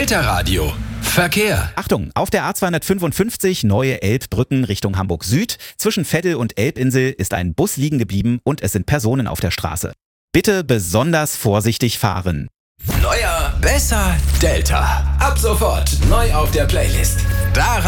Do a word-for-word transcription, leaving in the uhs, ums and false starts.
Delta Radio. Verkehr. Achtung, auf der A zweihundertfünfundfünfzig Neue Elbbrücken Richtung Hamburg Süd. Zwischen Veddel und Elbinsel ist ein Bus liegen geblieben und es sind Personen auf der Straße. Bitte besonders vorsichtig fahren. Neuer, besser, Delta. Ab sofort neu auf der Playlist. Da